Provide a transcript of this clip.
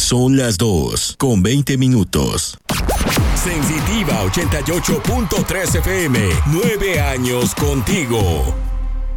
Son las 2:20. Sensitiva 88.3 FM, 9 años contigo.